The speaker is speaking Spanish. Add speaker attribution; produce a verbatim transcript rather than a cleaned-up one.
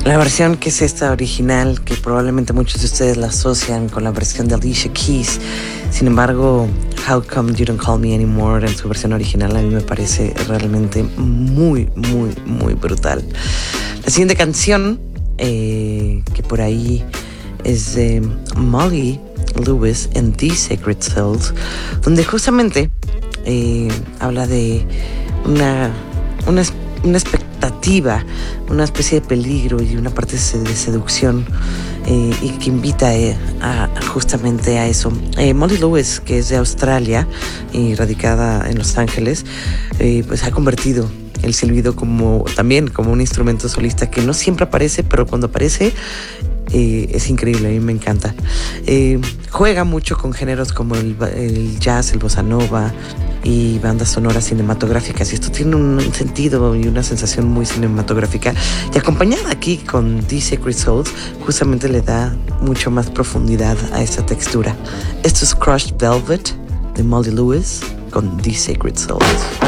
Speaker 1: La versión que es esta original, que probablemente muchos de ustedes la asocian con la versión de Alicia Keys. Sin embargo, How Come You Don't Call Me Anymore en su versión original a mí me parece realmente muy, muy, muy brutal. La siguiente canción, eh, que por ahí es de Molly Lewis en The Sacred Souls, donde justamente eh, habla de una, una, una expectativa, una especie de peligro y una parte de seducción, eh, y que invita eh, a, a justamente a eso. Eh, Molly Lewis, que es de Australia y radicada en Los Ángeles, eh, pues ha convertido el silbido como también como un instrumento solista que no siempre aparece, pero cuando aparece eh, es increíble, a mí me encanta. Eh, juega mucho con géneros como el, el jazz, el bossa nova y bandas sonoras cinematográficas, y esto tiene un sentido y una sensación muy cinematográfica, y acompañada aquí con The Sacred Souls justamente le da mucho más profundidad a esta textura. Esto es Crushed Velvet de Molly Lewis con The Sacred Souls.